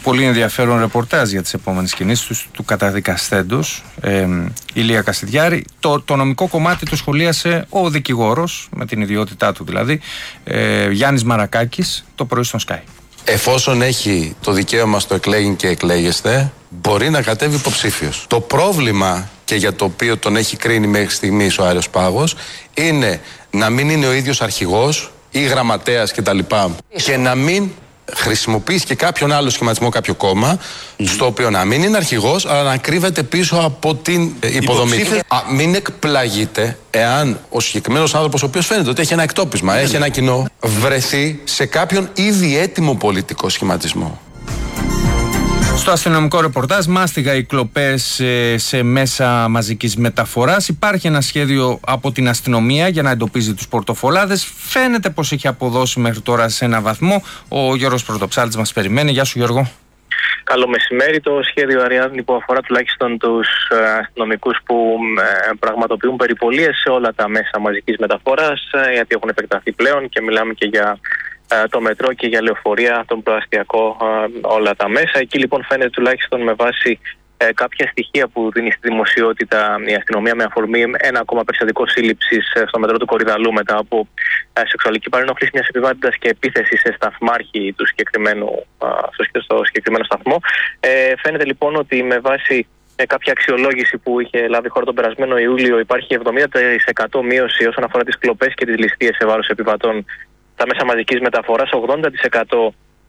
πολύ ενδιαφέρον ρεπορτάζ για τις επόμενες κινήσεις του καταδικαστέντος Ηλία Κασιδιάρη. Το νομικό κομμάτι το σχολίασε ο δικηγόρος, με την ιδιότητά του δηλαδή, Γιάννης Μαρακάκης, το πρωί στον Sky. Εφόσον έχει το δικαίωμα στο εκλέγειν και εκλέγεστε, μπορεί να κατέβει υποψήφιος. Το πρόβλημα, και για το οποίο τον έχει κρίνει μέχρι στιγμής ο Άριος Πάγος, είναι να μην είναι ο ίδιος αρχηγός ή γραμματέας κτλ. Και να μην χρησιμοποιήσει και κάποιον άλλο σχηματισμό, κάποιο κόμμα, στο οποίο να μην είναι αρχηγός, αλλά να κρύβεται πίσω από την υποδομή. Μην εκπλαγείτε εάν ο συγκεκριμένος άνθρωπος, ο οποίος φαίνεται ότι έχει ένα εκτόπισμα, έχει ένα κοινό, βρεθεί σε κάποιον ήδη έτοιμο πολιτικό σχηματισμό. Στο αστυνομικό ρεπορτάζ, μάστιγα οι κλοπές σε μέσα μαζικής μεταφοράς. Υπάρχει ένα σχέδιο από την αστυνομία για να εντοπίζει τους πορτοφολάδες. Φαίνεται πως έχει αποδώσει μέχρι τώρα σε ένα βαθμό. Ο Γιώργος Πρωτοψάλτης μας περιμένει. Γεια σου, Γιώργο. Καλό μεσημέρι. Το σχέδιο Αριάδνη που αφορά τουλάχιστον τους αστυνομικούς που πραγματοποιούν περιπολίες σε όλα τα μέσα μαζικής μεταφοράς, γιατί έχουν επεκταθεί πλέον και μιλάμε και για το μετρό και για λεωφορεία, τον προαστιακό, όλα τα μέσα. Εκεί λοιπόν φαίνεται τουλάχιστον με βάση κάποια στοιχεία που δίνει στη δημοσιότητα η αστυνομία με αφορμή ένα ακόμα περιστατικό σύλληψης στο μετρό του Κορυδαλού μετά από σεξουαλική παρενόχληση μιας επιβάτητας και επίθεση σε σταθμάρχη του στο συγκεκριμένο σταθμό. Φαίνεται λοιπόν ότι με βάση κάποια αξιολόγηση που είχε λάβει χώρα τον περασμένο Ιούλιο υπάρχει 70% μείωση όσον αφορά τις κλοπές και τις ληστείες σε βάρος επιβατών στα μέσα μαζικής μεταφοράς, 80%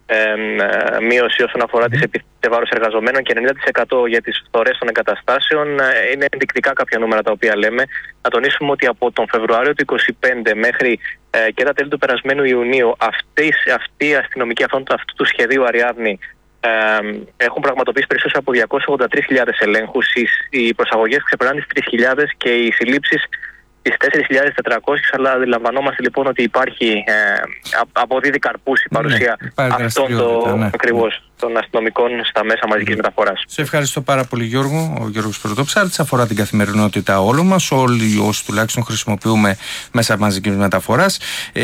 μείωση όσον αφορά τις επιθέσεις σε βάρος εργαζομένων και 90% για τις φθορές των εγκαταστάσεων. Είναι ενδεικτικά κάποια νούμερα τα οποία λέμε. Να τονίσουμε ότι από τον Φεβρουάριο του 2025 μέχρι και τα τέλη του περασμένου Ιουνίου αυτοί οι αστυνομικοί αυτού του σχεδίου Αριάδνη έχουν πραγματοποιήσει περισσότερους από 283.000 ελέγχους. Οι προσαγωγές ξεπερνάνε τις 3.000 και οι συλλήψεις τις 4.400, αλλά αντιλαμβανόμαστε λοιπόν ότι υπάρχει, αποδίδει καρπούς η παρουσία αυτών ακριβώς των αστυνομικών στα μέσα μαζικής μεταφοράς. Σε ευχαριστώ πάρα πολύ, Γιώργο. Ο Γιώργος Πρωτοψάλτης. Αφορά την καθημερινότητα όλων μας, όλοι όσοι τουλάχιστον χρησιμοποιούμε μέσα μαζικής μεταφοράς.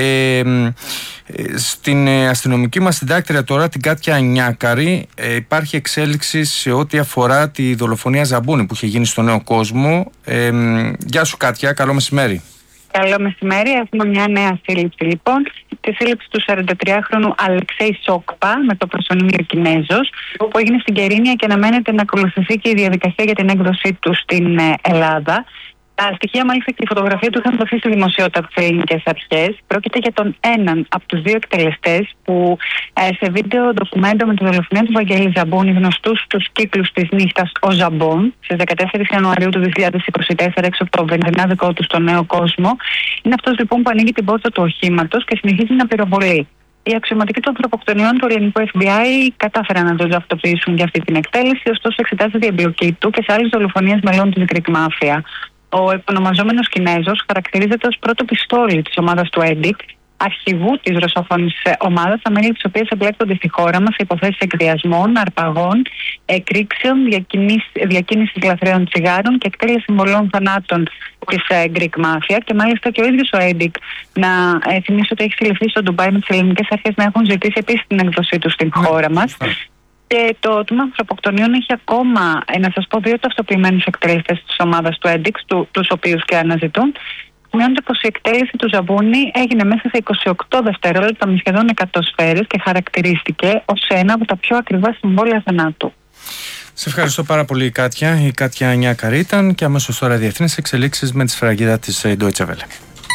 Στην αστυνομική μας συντάκτρια τώρα, την Κάτια Νιάκαρη, υπάρχει εξέλιξη σε ό,τι αφορά τη δολοφονία Ζαμπούνη που είχε γίνει στο Νέο Κόσμο. Γεια σου, Κάτια, καλό μεσημέρι. Καλό μεσημέρι. Έχουμε μια νέα σύλληψη λοιπόν. Τη σύλληψη του 43χρονου Αλεξέη Σόκπα με το προσωνύμιο Κινέζος, που έγινε στην Κερίνια και αναμένεται να ακολουθηθεί και η διαδικασία για την έκδοσή του στην Ελλάδα. Τα στοιχεία, μάλιστα, και η φωτογραφία του είχαν δοθεί στη δημοσιότητα από τις ελληνικές αρχές. Πρόκειται για τον έναν από τους δύο εκτελεστές που σε βίντεο ντοκουμέντο με τη δολοφονία του Βαγγέλη Ζαμπούνη, γνωστούς στους κύκλους της νύχτας ο Ζαμπόν, στις 14 Ιανουαρίου του 2024 έξω από το βενζινάδικο του στο Νέο Κόσμο, είναι αυτός λοιπόν που ανοίγει την πόρτα του οχήματος και συνεχίζει να πυροβολεί. Οι αξιωματικοί των ανθρωποκτονιών του ελληνικού FBI κατάφεραν να τον ταυτοποιήσουν για αυτή την εκτέλεση, ωστόσο εξετάζεται η εμπλοκή του και σε άλλες δολοφονίες μελών της Greek Mafia. Ο επωνομαζόμενος Κινέζος χαρακτηρίζεται ως πρώτο πιστόλι της ομάδας του ΕΝΤΙΚ, αρχηγού της ρωσόφωνης ομάδας, τα μέλη της οποίας εμπλέκονται στη χώρα μας σε υποθέσεις εκβιασμών, αρπαγών, εκρήξεων, διακίνησης λαθρέων τσιγάρων και εκτέλεση συμβολών θανάτων της Greek Mafia. Και μάλιστα και ο ίδιος ο ΕΝΤΙΚ, να θυμίσω ότι έχει συλληφθεί στο Ντουμπάι με τις ελληνικές αρχές, να έχουν ζητήσει επίσης την έκδοσή του στην χώρα μας. Και το τμήμα ανθρωποκτονιών έχει ακόμα, να σας πω, 2 ταυτοποιημένους εκτελεστές της ομάδας του ΕΝΤΙΚ, τους οποίους και αναζητούν. Σημειώνεται πως η εκτέλεση του Ζαμπούνη έγινε μέσα σε 28 δευτερόλεπτα με σχεδόν 100 σφαίρες και χαρακτηρίστηκε ως ένα από τα πιο ακριβά συμβόλαια θανάτου. Σε ευχαριστώ πάρα πολύ, Κάτια. Η Κάτια Νιάκαρη ήταν, και αμέσως τώρα διεθνείς εξελίξεις με τη σφραγίδα της Deutsche Welle.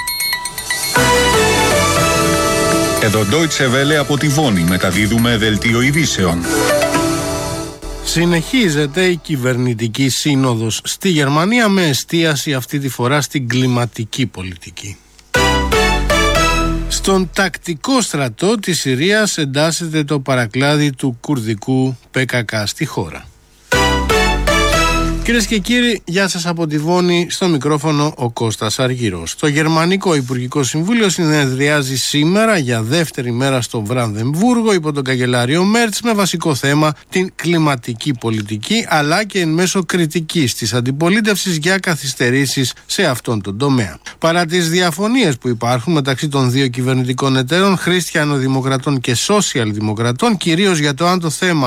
Εδώ Deutsche Welle από τη Βόνη, μεταδίδουμε δελτίο ειδήσεων. Συνεχίζεται η κυβερνητική σύνοδος στη Γερμανία με εστίαση αυτή τη φορά στην κλιματική πολιτική. Στον τακτικό στρατό της Συρίας εντάσσεται το παρακλάδι του κουρδικού ΠΚΚ στη χώρα. Κυρίες και κύριοι, γεια σας από τη Βόνη, στο μικρόφωνο ο Κώστας Αργυρός. Το Γερμανικό Υπουργικό Συμβούλιο συνεδριάζει σήμερα για δεύτερη μέρα στο Βρανδεμβούργο υπό τον καγκελάριο Μέρτς με βασικό θέμα την κλιματική πολιτική, αλλά και εν μέσω κριτικής της αντιπολίτευσης για καθυστερήσεις σε αυτόν τον τομέα. Παρά τις διαφωνίες που υπάρχουν μεταξύ των δύο κυβερνητικών εταίρων, χριστιανοδημοκρατών και σοσιαλδημοκρατών, κυρίως για το αν το θέμα